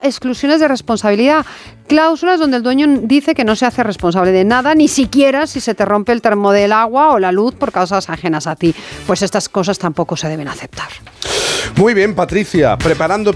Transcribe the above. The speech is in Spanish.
exclusiones de responsabilidad, cláusulas donde el dueño dice que no se hace responsable de nada, ni siquiera si se te rompe el termo del agua o la luz por causas ajenas a ti. Pues estas cosas tampoco se deben aceptar. Muy bien, Patricia, preparando